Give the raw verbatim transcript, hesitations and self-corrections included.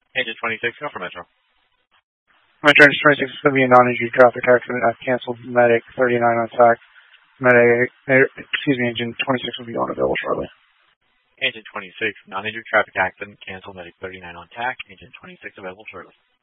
Engine twenty-six, go for Metro. Metro Engine twenty-six is going to be a non-injury traffic accident. I've canceled Medic thirty-nine on tack. Medic, excuse me, Engine twenty-six will be on available shortly. Engine twenty-six, non-injury traffic accident, cancel Medic thirty-nine on tack. Engine twenty-six available shortly.